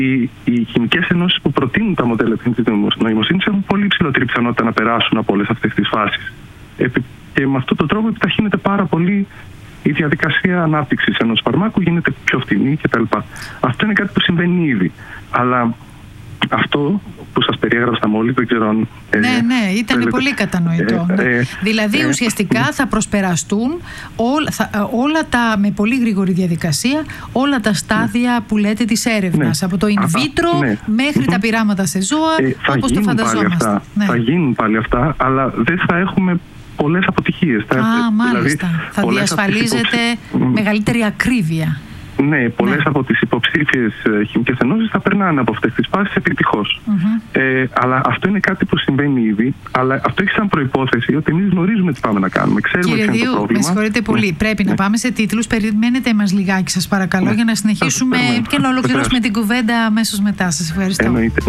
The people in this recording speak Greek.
οι χημικές ενώσεις που προτείνουν τα μοντέλα τεχνητής νοημοσύνης έχουν πολύ υψηλότερη πιθανότητα να περάσουν από όλες αυτές τις φάσεις. Και με αυτόν τον τρόπο επιταχύνεται πάρα πολύ η διαδικασία ανάπτυξης ενός φαρμάκου, γίνεται πιο φτηνή κτλ. Αυτό είναι κάτι που συμβαίνει ήδη. Αλλά αυτό που σας περιέγραψα μόλις, δεν ξέρω αν... Ναι, ήταν πολύ κατανοητό. Δηλαδή ουσιαστικά θα προσπεραστούν όλα τα, με πολύ γρήγορη διαδικασία, όλα τα στάδια που λέτε της έρευνας, από το in vitro μέχρι τα πειράματα σε ζώα, όπως το φανταζόμαστε. Θα γίνουν πάλι αυτά, αλλά δεν θα έχουμε πολλές αποτυχίες. Μάλιστα. Θα διασφαλίζεται μεγαλύτερη ακρίβεια. Ναι, πολλές από τις υποψήφιες χημικές ενώσεις θα περνάνε από αυτές τις φάσεις επιτυχώς. Αλλά αυτό είναι κάτι που συμβαίνει ήδη, αλλά αυτό έχει σαν προϋπόθεση ότι εμείς γνωρίζουμε τι πάμε να κάνουμε. Ξέρουμε ποιο είναι το πρόβλημα. Με συγχωρείτε πολύ. Πρέπει να πάμε σε τίτλους. Περιμένετε μας λιγάκι, σας παρακαλώ, για να συνεχίσουμε και να ολοκληρώσουμε την κουβέντα αμέσως μετά. Σας ευχαριστώ.